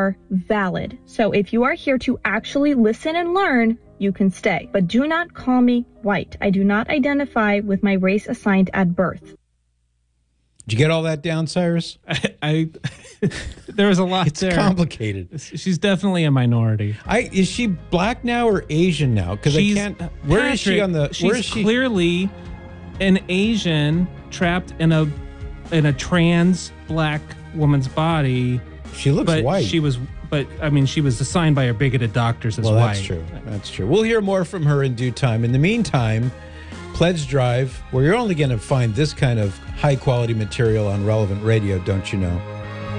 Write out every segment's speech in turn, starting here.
are valid. So if you are here to actually listen and learn, you can stay. But do not call me white. I do not identify with my race assigned at birth. Did you get all that down, Cyrus? There was a lot there. It's complicated. She's definitely a minority. Is she black now or Asian now? Because I can't. Where is she on the? She's clearly an Asian trapped in a trans black woman's body. She looks white. She was assigned by her bigoted doctors as white. Well, that's true. That's true. We'll hear more from her in due time. In the meantime, Pledge Drive, where you're only going to find this kind of high-quality material on Relevant Radio, don't you know?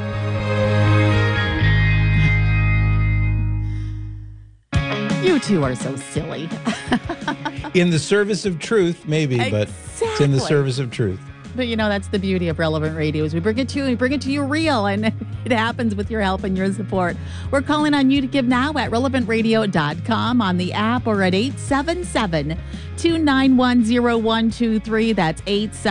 You two are so silly. In the service of truth, maybe, but it's in the service of truth. But that's the beauty of Relevant Radio is we bring it to you, real, and it happens with your help and your support. We're calling on you to give now at relevantradio.com, on the app, or at 877-291-0123. That's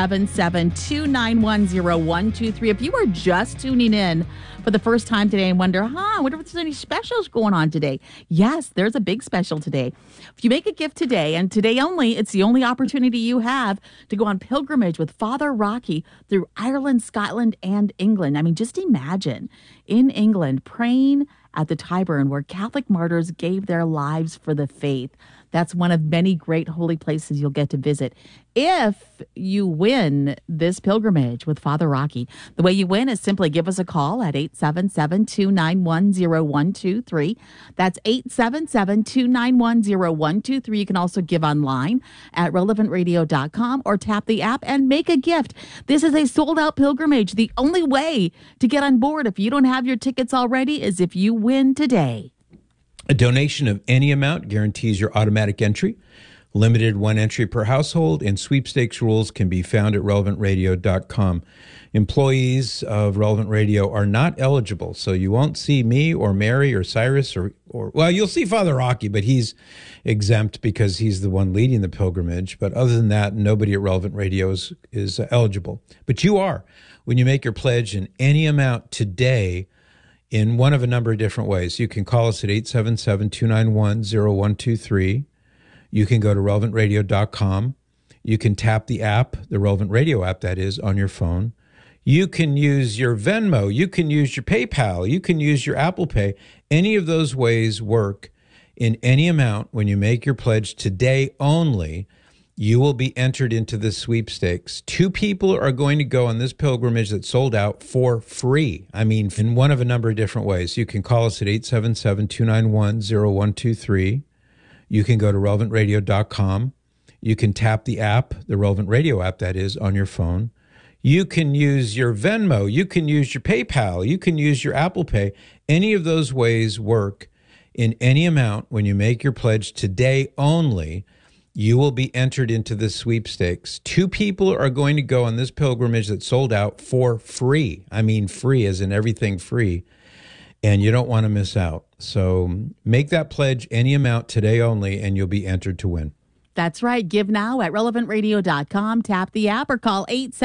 877-291-0123. If you are just tuning in for the first time today and wonder, I wonder if there's any specials going on today. Yes, there's a big special today. If you make a gift today, and today only, it's the only opportunity you have to go on pilgrimage with Father Rocky through Ireland, Scotland, and England. I mean, just imagine in England praying at the Tyburn where Catholic martyrs gave their lives for the faith. That's one of many great holy places you'll get to visit if you win this pilgrimage with Father Rocky. The way you win is simply give us a call at 877-291-0123. That's 877-291-0123. You can also give online at relevantradio.com or tap the app and make a gift. This is a sold-out pilgrimage. The only way to get on board if you don't have your tickets already is if you win today. A donation of any amount guarantees your automatic entry. Limited one entry per household, and sweepstakes rules can be found at relevantradio.com. Employees of Relevant Radio are not eligible, so you won't see me or Mary or Cyrus or well, you'll see Father Rocky, but he's exempt because he's the one leading the pilgrimage. But other than that, nobody at Relevant Radio is eligible. But you are. When you make your pledge in any amount today, in one of a number of different ways. You can call us at 877-291-0123. You can go to relevantradio.com. You can tap the app, the Relevant Radio app, that is, on your phone. You can use your Venmo. You can use your PayPal. You can use your Apple Pay. Any of those ways work. In any amount, when you make your pledge today only, you will be entered into the sweepstakes. 2 people are going to go on this pilgrimage that sold out for free. I mean, in one of a number of different ways. You can call us at 877-291-0123. You can go to relevantradio.com. You can tap the app, the Relevant Radio app, that is, on your phone. You can use your Venmo. You can use your PayPal. You can use your Apple Pay. Any of those ways work. In any amount, when you make your pledge today only, you will be entered into the sweepstakes. 2 people are going to go on this pilgrimage that sold out for free. I mean, free as in everything free. And you don't want to miss out. So make that pledge any amount today only, and you'll be entered to win. That's right. Give now at relevantradio.com. Tap the app or call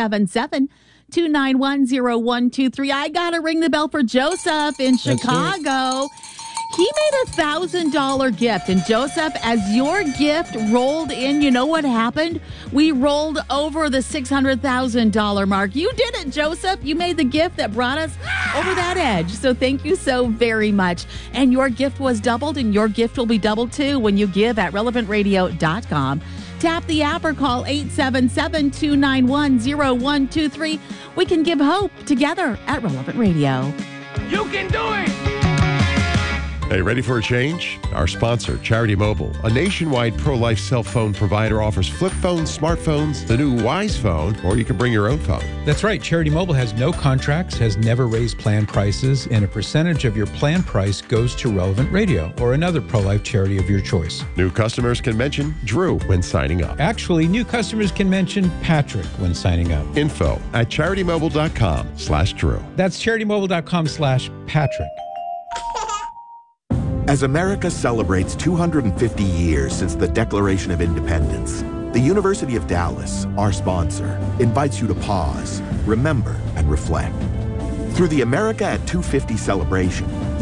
877-291-0123. I got to ring the bell for Joseph in Chicago. He made a $1,000 gift. And Joseph, as your gift rolled in, you know what happened? We rolled over the $600,000 mark. You did it, Joseph. You made the gift that brought us over that edge. So thank you so very much. And your gift was doubled, and your gift will be doubled too when you give at relevantradio.com. Tap the app or call 877-291-0123. We can give hope together at Relevant Radio. You can do it! Hey, ready for a change? Our sponsor, Charity Mobile, a nationwide pro-life cell phone provider, offers flip phones, smartphones, the new Wise phone, or you can bring your own phone. That's right. Charity Mobile has no contracts, has never raised plan prices, and a percentage of your plan price goes to Relevant Radio or another pro-life charity of your choice. New customers can mention Drew when signing up. Actually, new customers can mention Patrick when signing up. Info at CharityMobile.com/Drew. That's CharityMobile.com/Patrick. As America celebrates 250 years since the Declaration of Independence, the University of Dallas, our sponsor, invites you to pause, remember, and reflect. Through the America at 250 celebration,